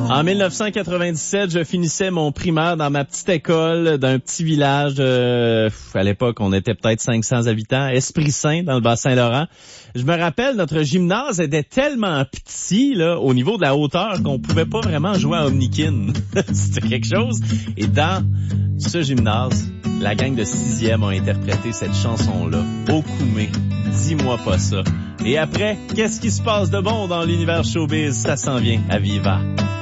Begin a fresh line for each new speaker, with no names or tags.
En 1997, je finissais mon primaire dans ma petite école d'un petit village. À l'époque, on était peut-être 500 habitants. Esprit Saint, dans le Bas-Saint-Laurent. Je me rappelle, notre gymnase était tellement petit là, au niveau de la hauteur qu'on pouvait pas vraiment jouer à Omnikin. C'était quelque chose. Et dans ce gymnase, la gang de 6e a interprété cette chanson-là. Okoumé, dis-moi pas ça. Et après, qu'est-ce qui se passe de bon dans l'univers showbiz? Ça s'en vient à Viva.